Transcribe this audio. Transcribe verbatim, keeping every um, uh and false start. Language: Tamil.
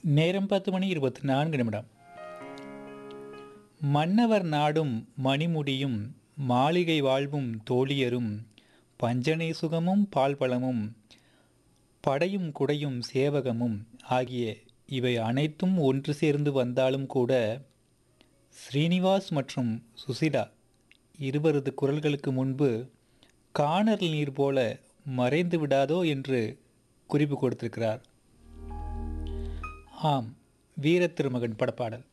நேரம் பத்து மணி இருபத்தி நான்கு நிமிடம். மன்னவர் நாடும் மணிமுடியும் மாளிகை வாழ்வும் தோழியரும் பஞ்சனை சுகமும் பால்பழமும் படையும் குடையும் சேவகமும் ஆகிய இவை அனைத்தும் ஒன்று சேர்ந்து வந்தாலும் கூட ஸ்ரீனிவாஸ் மற்றும் சுசிலா இருவரது குரல்களுக்கு முன்பு காணல் நீர் போல மறைந்து விடாதோ என்று குறிப்பு கொடுத்திருக்கிறார். ஆம், வீரத்திருமகன் படப்பாடல்.